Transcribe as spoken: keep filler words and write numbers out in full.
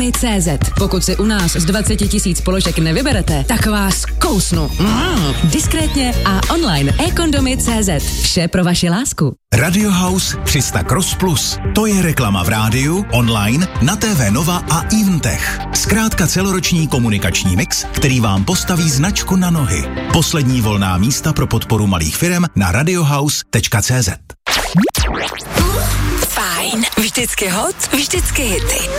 C Z. Pokud si u nás z dvacet tisíc položek nevyberete, tak vás kousnu. Mm. Diskrétně a online ekondomy tečka cé zet. Vše pro vaši lásku. Radio House tři sta Cross Plus. To je reklama v rádiu, online, na T V Nova a Eventech. Zkrátka celoroční komunikační mix, který vám postaví značku na nohy. Poslední volná místa pro podporu malých firem na radiohouse tečka cé zet. Fajn. Vždycky hot, vždycky hity.